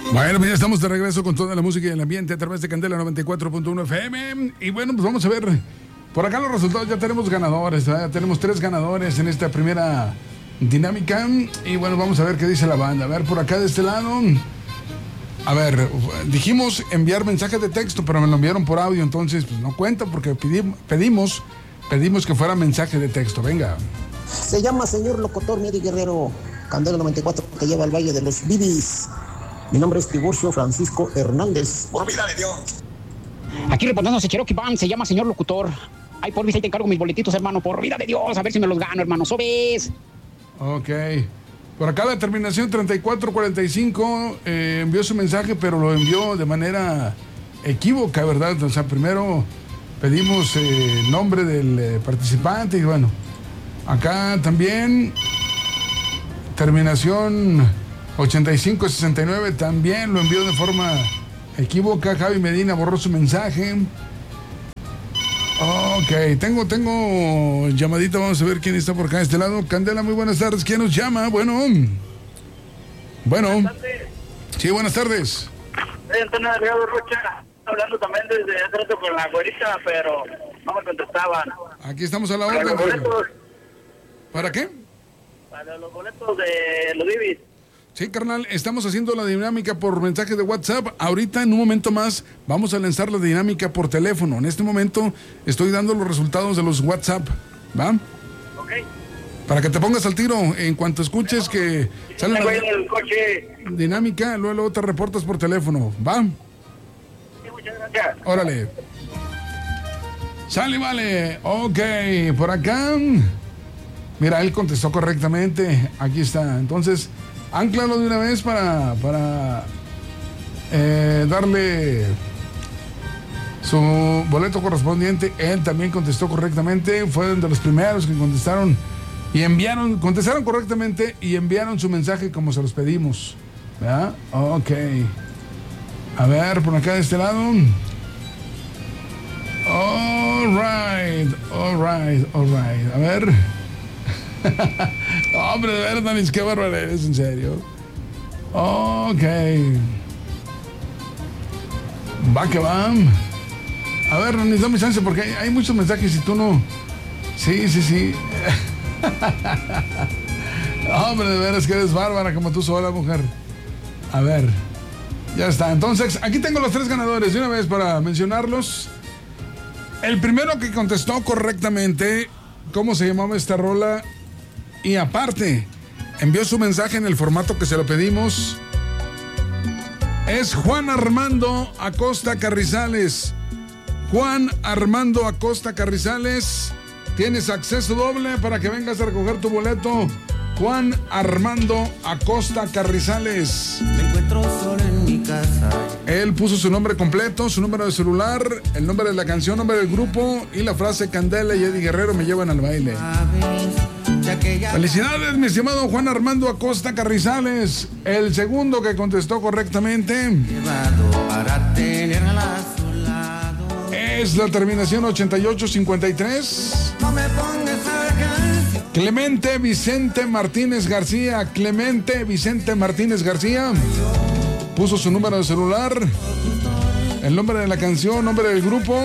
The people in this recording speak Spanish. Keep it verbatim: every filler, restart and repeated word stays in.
Bueno, pues ya estamos de regreso con toda la música y el ambiente a través de Candela noventa y cuatro punto uno F M. Y bueno, pues vamos a ver por acá los resultados. Ya tenemos ganadores, ¿verdad? Tenemos tres ganadores en esta primera dinámica. Y bueno, vamos a ver qué dice la banda. A ver, por acá de este lado. A ver, dijimos enviar mensaje de texto, pero me lo enviaron por audio, entonces pues no cuenta porque pedimos, pedimos, pedimos que fuera mensaje de texto. Venga. Se llama señor locutor Medi Guerrero, Candela noventa y cuatro, que lleva al Valle de los Bibis. Mi nombre es Tiburcio Francisco Hernández. Por vida de Dios. Aquí reportándose Cherokee Band, se llama señor locutor. Ay, por ahí te encargo mis boletitos, hermano, por vida de Dios, a ver si me los gano, hermano. ¿Sobes? Ok. Por acá la terminación treinta y cuatro cuarenta y cinco eh, envió su mensaje, pero lo envió de manera equívoca, ¿verdad? O sea, primero pedimos eh, el nombre del eh, participante y bueno, acá también terminación ochenta y cinco sesenta y nueve también lo envió de forma equívoca. Javi Medina borró su mensaje. Ok, tengo, tengo llamadita, vamos a ver quién está por acá de este lado. Candela, muy buenas tardes, ¿quién nos llama? Bueno, bueno. Buenas tardes. Sí, buenas tardes. Soy Antonio Delgado Rocha, hablando también desde hace rato con la güerita, pero no me contestaban. Aquí estamos a la Para orden. los boletos, ¿Para qué? para los boletos de los Bibis. Sí, carnal, estamos haciendo la dinámica por mensaje de WhatsApp. Ahorita, en un momento más, vamos a lanzar la dinámica por teléfono. En este momento estoy dando los resultados de los WhatsApp, ¿va? Ok. Para que te pongas al tiro en cuanto escuches que sale Tengo la ahí en el coche. dinámica, luego, luego te reportas por teléfono, ¿va? Sí, muchas gracias. Órale. Sale, vale. Ok, por acá. Mira, él contestó correctamente. Aquí está. Entonces, ánclalo de una vez para, para eh, darle su boleto correspondiente. Él también contestó correctamente. Fue de los primeros que contestaron y enviaron, contestaron correctamente y enviaron su mensaje como se los pedimos. ¿Verdad? Ok. A ver, por acá de este lado. All right, all right, all right. A ver. Hombre, de verdad, qué bárbaro eres, en serio. Ok. Va que va. A ver, necesito mi chance porque hay, hay muchos mensajes y tú no. Sí, sí, sí. Hombre, de veras que eres bárbara como tú sola, mujer. A ver. Ya está. Entonces, aquí tengo los tres ganadores de una vez para mencionarlos. El primero que contestó correctamente cómo se llamaba esta rola y aparte envió su mensaje en el formato que se lo pedimos es Juan Armando Acosta Carrizales. Juan Armando Acosta Carrizales, tienes acceso doble para que vengas a recoger tu boleto. Juan Armando Acosta Carrizales. Me encuentro solo en mi casa. Él puso su nombre completo, su número de celular, el nombre de la canción, nombre del grupo y la frase Candela y Eddie Guerrero me llevan al baile. Felicidades, mi estimado Juan Armando Acosta Carrizales. El segundo que contestó correctamente Para tenerla a su lado. es la terminación ochenta y ocho cincuenta y tres. No me pongas a canción. Clemente Vicente Martínez García. Clemente Vicente Martínez García puso su número de celular, el nombre de la canción, nombre del grupo